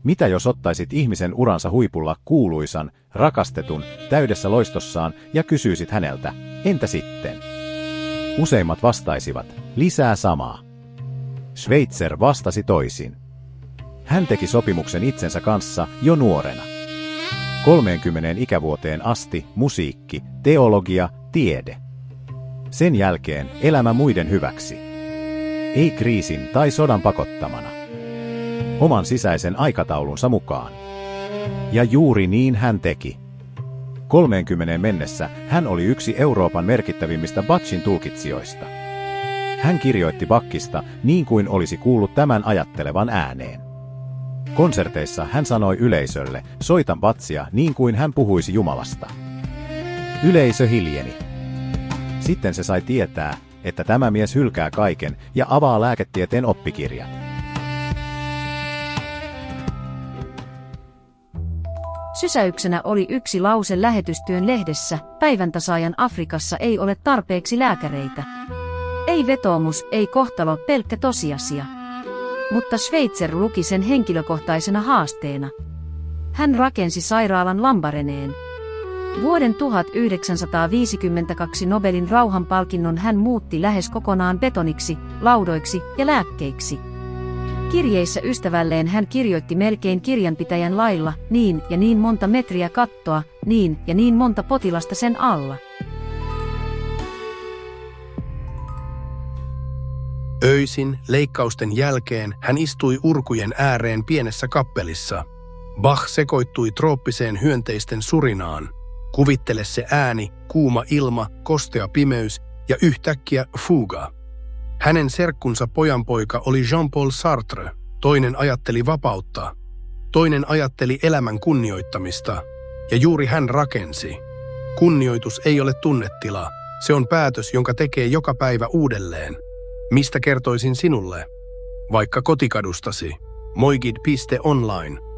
Mitä jos ottaisit ihmisen uransa huipulla kuuluisan, rakastetun, täydessä loistossaan ja kysyisit häneltä, entä sitten? Useimmat vastaisivat, lisää samaa. Schweitzer vastasi toisin. Hän teki sopimuksen itsensä kanssa jo nuorena. 30 ikävuoteen asti musiikki, teologia, tiede. Sen jälkeen elämä muiden hyväksi. Ei kriisin tai sodan pakottamana. Oman sisäisen aikataulunsa mukaan. Ja juuri niin hän teki. 30 mennessä hän oli yksi Euroopan merkittävimmistä Bachin tulkitsijoista. Hän kirjoitti Bachista niin kuin olisi kuullut tämän ajattelevan ääneen. Konserteissa hän sanoi yleisölle, soita Bachia niin kuin hän puhuisi Jumalasta. Yleisö hiljeni. Sitten se sai tietää, että tämä mies hylkää kaiken ja avaa lääketieteen oppikirjat. Sysäyksenä oli yksi lause lähetystyön lehdessä, päiväntasaajan Afrikassa ei ole tarpeeksi lääkäreitä. Ei vetoomus, ei kohtalo, pelkkä tosiasia. Mutta Schweitzer luki sen henkilökohtaisena haasteena. Hän rakensi sairaalan Lambareneen. Vuoden 1952 Nobelin rauhanpalkinnon hän muutti lähes kokonaan betoniksi, laudoiksi ja lääkkeiksi. Kirjeissä ystävälleen hän kirjoitti melkein kirjanpitäjän lailla, niin ja niin monta metriä kattoa, niin ja niin monta potilasta sen alla. Öisin, leikkausten jälkeen, hän istui urkujen ääreen pienessä kappelissa. Bach sekoittui trooppiseen hyönteisten surinaan. Kuvittele se ääni, kuuma ilma, kostea pimeys ja yhtäkkiä fuga. Hänen serkkunsa pojanpoika oli Jean-Paul Sartre. Toinen ajatteli vapautta. Toinen ajatteli elämän kunnioittamista. Ja juuri hän rakensi. Kunnioitus ei ole tunnetila. Se on päätös, jonka tekee joka päivä uudelleen. Mistä kertoisin sinulle? Vaikka kotikadustasi. Moigid.online